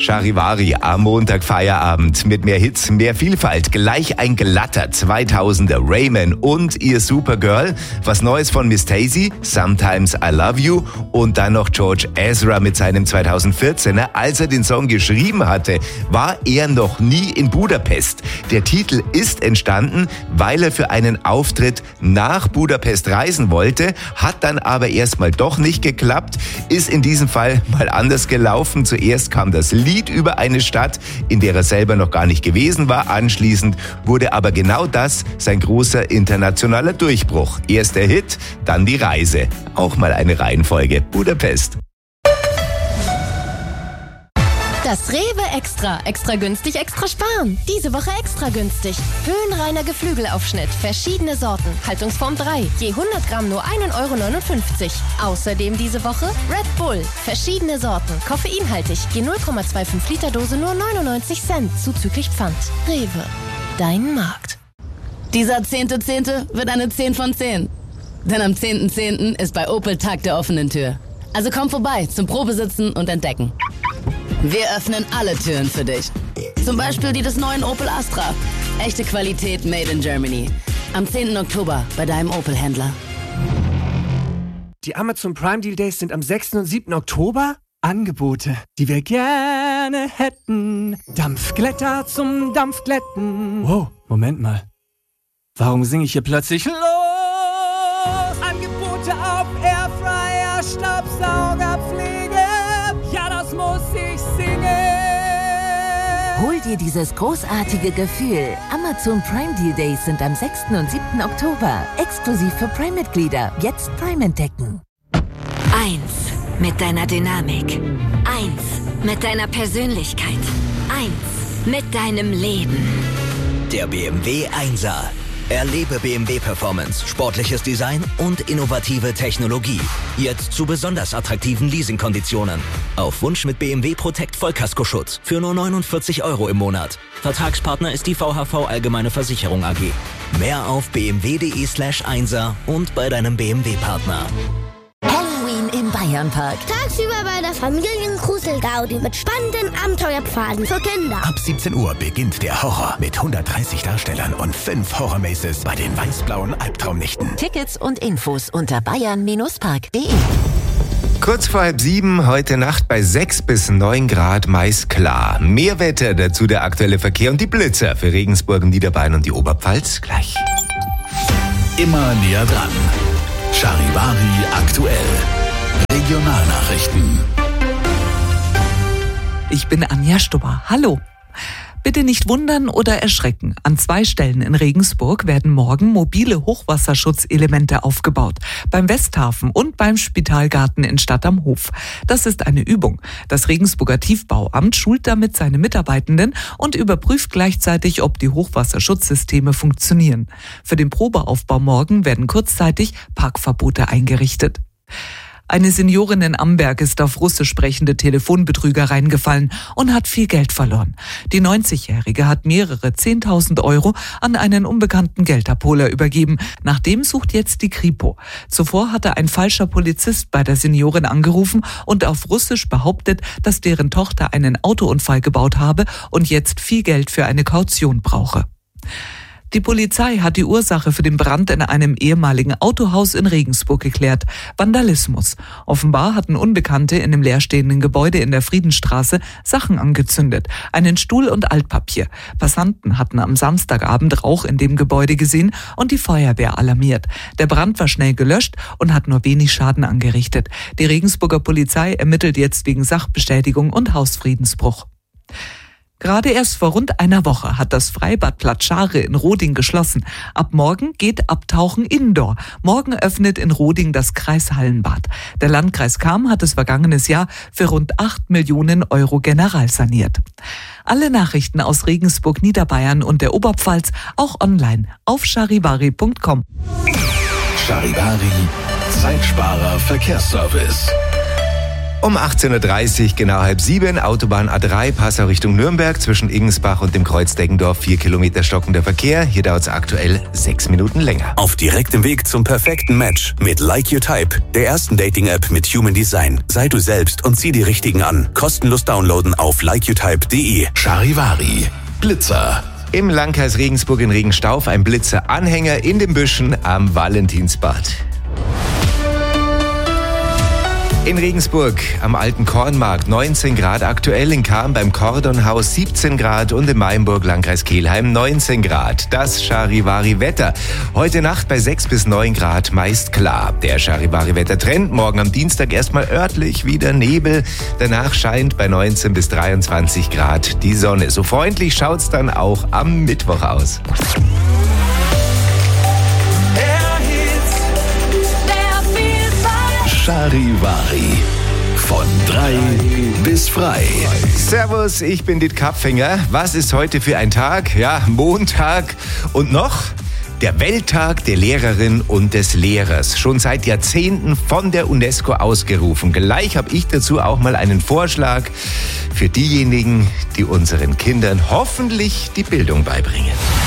Charivari am Montag Feierabend mit mehr Hits, mehr Vielfalt, gleich ein glatter 2000er Rayman und ihr Supergirl, was Neues von Miss Daisy, Sometimes I Love You und dann noch George Ezra mit seinem 2014er. Als er den Song geschrieben hatte, war er noch nie in Budapest. Der Titel ist entstanden, weil er für einen Auftritt nach Budapest reisen wollte, hat dann aber erstmal doch nicht geklappt, ist in diesem Fall mal anders gelaufen. Zuerst kam das Lied über eine Stadt, in der er selber noch gar nicht gewesen war. Anschließend wurde aber genau das sein großer internationaler Durchbruch. Erst der Hit, dann die Reise. Auch mal eine Reihenfolge. Budapest. Das Rewe Extra. Extra günstig, extra sparen. Diese Woche extra günstig. Höhenreiner Geflügelaufschnitt. Verschiedene Sorten. Haltungsform 3. Je 100 Gramm nur 1,59 €. Außerdem diese Woche Red Bull. Verschiedene Sorten. Koffeinhaltig. Je 0,25 Liter Dose nur 99 Cent. Zuzüglich Pfand. Rewe. Dein Markt. Dieser 10.10. wird eine 10 von 10. Denn am 10.10. ist bei Opel Tag der offenen Tür. Also komm vorbei zum Probesitzen und Entdecken. Wir öffnen alle Türen für dich. Zum Beispiel die des neuen Opel Astra. Echte Qualität made in Germany. Am 10. Oktober bei deinem Opel-Händler. Die Amazon Prime Deal Days sind am 6. und 7. Oktober. Angebote, die wir gerne hätten. Dampfglätter zum Dampfglätten. Wow, Moment mal. Warum singe ich hier plötzlich los? Angebote auf Airfryer, Staubsaugerpflege. Ja, das muss ich singen. Hol dir dieses großartige Gefühl. Amazon Prime Deal Days sind am 6. und 7. Oktober. Exklusiv für Prime-Mitglieder. Jetzt Prime entdecken. 1 mit deiner Dynamik. 1 mit deiner Persönlichkeit. 1 mit deinem Leben. Der BMW 1er. Erlebe BMW Performance, sportliches Design und innovative Technologie. Jetzt zu besonders attraktiven Leasingkonditionen. Auf Wunsch mit BMW Protect Vollkaskoschutz für nur 49 € im Monat. Vertragspartner ist die VHV Allgemeine Versicherung AG. Mehr auf bmw.de/1er und bei deinem BMW-Partner. Halloween im Bayernpark. Tagsüber bei der Familien-Grusel-Gaudi mit spannenden Abenteuerpfaden für Kinder. Ab 17 Uhr beginnt der Horror mit 130 Darstellern und 5 Horror-Maces bei den weiß-blauen Albtraumnächten. Tickets und Infos unter bayern-park.de. Kurz vor 6:30, heute Nacht bei 6 bis 9 Grad meist klar. Mehr Wetter, dazu der aktuelle Verkehr und die Blitzer für Regensburg, Niederbayern und die Oberpfalz gleich. Immer näher dran. Charivari aktuell. Regionalnachrichten. Ich bin Anja Stubber. Hallo. Bitte nicht wundern oder erschrecken. An 2 Stellen in Regensburg werden morgen mobile Hochwasserschutzelemente aufgebaut. Beim Westhafen und beim Spitalgarten in Stadt am Hof. Das ist eine Übung. Das Regensburger Tiefbauamt schult damit seine Mitarbeitenden und überprüft gleichzeitig, ob die Hochwasserschutzsysteme funktionieren. Für den Probeaufbau morgen werden kurzzeitig Parkverbote eingerichtet. Eine Seniorin in Amberg ist auf russisch sprechende Telefonbetrüger reingefallen und hat viel Geld verloren. Die 90-Jährige hat mehrere 10.000 € an einen unbekannten Geldabholer übergeben. Nach dem sucht jetzt die Kripo. Zuvor hatte ein falscher Polizist bei der Seniorin angerufen und auf Russisch behauptet, dass deren Tochter einen Autounfall gebaut habe und jetzt viel Geld für eine Kaution brauche. Die Polizei hat die Ursache für den Brand in einem ehemaligen Autohaus in Regensburg geklärt. Vandalismus. Offenbar hatten Unbekannte in dem leerstehenden Gebäude in der Friedenstraße Sachen angezündet. Einen Stuhl und Altpapier. Passanten hatten am Samstagabend Rauch in dem Gebäude gesehen und die Feuerwehr alarmiert. Der Brand war schnell gelöscht und hat nur wenig Schaden angerichtet. Die Regensburger Polizei ermittelt jetzt wegen Sachbeschädigung und Hausfriedensbruch. Gerade erst vor rund einer Woche hat das Freibad Platschare in Roding geschlossen. Ab morgen geht Abtauchen indoor. Morgen öffnet in Roding das Kreishallenbad. Der Landkreis Cham hat es vergangenes Jahr für rund 8 Millionen € generalsaniert. Alle Nachrichten aus Regensburg, Niederbayern und der Oberpfalz auch online auf charivari.com. Charivari, Zeitsparer Verkehrsservice. Um 18.30 Uhr, genau 6:30, Autobahn A3, Passau Richtung Nürnberg, zwischen Ingensbach und dem Kreuz Deggendorf, 4 Kilometer stockender Verkehr. Hier dauert es aktuell 6 Minuten länger. Auf direktem Weg zum perfekten Match mit Like Your Type, der ersten Dating-App mit Human Design. Sei du selbst und zieh die Richtigen an. Kostenlos downloaden auf likeyourtype.de. Charivari, Blitzer. Im Landkreis Regensburg in Regenstauf ein Blitzer-Anhänger in den Büschen am Valentinsbad. In Regensburg am Alten Kornmarkt 19 Grad aktuell, in Cham beim Kordonhaus 17 Grad und in Mainburg, Landkreis Kelheim 19 Grad. Das Charivari-Wetter. Heute Nacht bei 6 bis 9 Grad meist klar. Der Charivari-Wetter-Trend morgen am Dienstag erstmal örtlich wieder Nebel. Danach scheint bei 19 bis 23 Grad die Sonne. So freundlich schaut's dann auch am Mittwoch aus. Charivari. Von 3 bis frei. Servus, ich bin Dit Kapfinger. Was ist heute für ein Tag? Ja, Montag. Und noch? Der Welttag der Lehrerin und des Lehrers. Schon seit Jahrzehnten von der UNESCO ausgerufen. Gleich habe ich dazu auch mal einen Vorschlag für diejenigen, die unseren Kindern hoffentlich die Bildung beibringen.